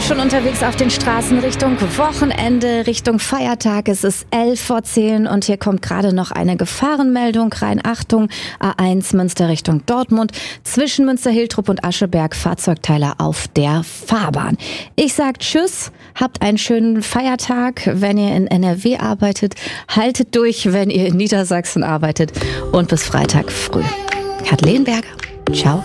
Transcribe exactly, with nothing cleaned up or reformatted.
schon unterwegs auf den Straßen Richtung Wochenende, Richtung Feiertag. Es ist elf vor zehn und hier kommt gerade noch eine Gefahrenmeldung rein. Achtung, A eins Münster Richtung Dortmund. Zwischen Münster-Hiltrup und Ascheberg Fahrzeugteile auf der Fahrbahn. Ich sag Tschüss, habt einen schönen Feiertag. Wenn ihr in N R W arbeitet, haltet durch, wenn ihr in Niedersachsen arbeitet. Und bis Freitag früh. Kathleen Berger. Ciao.